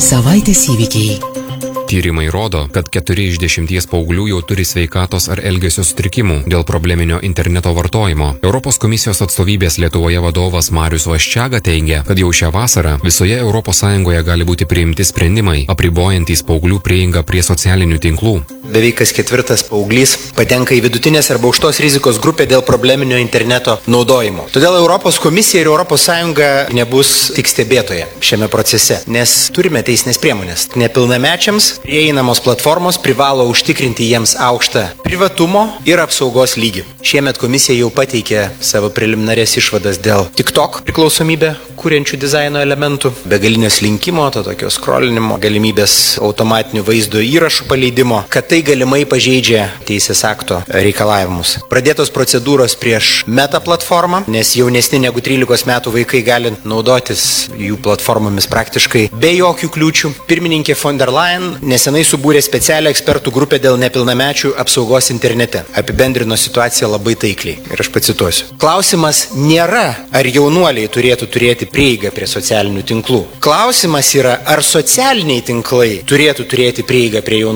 Savaitės įvykiai. Tyrimai rodo, kad 4 iš 10 paauglių jau turi sveikatos ar elgesio sutrikimų dėl probleminio interneto vartojimo. Europos komisijos atstovybės Lietuvoje vadovas Marius Vaščiaga teigia, kad jau šią vasarą visoje ES gali būti priimti sprendimai, apribojantys paauglių prieigą prie socialinių tinklų. Beveik kas 4 paauglys patenka į vidutinės arba aukštos rizikos grupę dėl probleminio interneto naudojimo. Todėl Europos komisija ir ES nebus tik stebėtoje šiame procese, nes turime teisinės priemonės. Nepilnamečiams prieinamos platformos privalo užtikrinti jiems aukštą privatumo ir apsaugos lygį. Šiemet komisija jau pateikė savo preliminarės išvadas dėl TikTok priklausomybę kuriančių dizaino elementų, begalinės linkimo, to tokio scrollinimo, galimybės automatinių vaizdo įrašų paleidimo, kad tai galimai pažeidžia teisės akto reikalavimus. Pradėtos procedūros prieš Meta platformą, nes jaunesni negu 13 metų vaikai gali naudotis jų platformomis praktiškai be jokių kliūčių. Pirmininkė von der Leyen nesenai subūrė specialią ekspertų grupę dėl nepilnamečių apsaugos internete. Apibendrino situaciją labai taikliai. Ir aš pacituosiu. Klausimas nėra, ar jaunuoliai turėtų turėti prieigą prie socialinių tinklų. Klausimas yra, ar socialiniai tinklai turėtų turėti prieigą prie jaunuolių.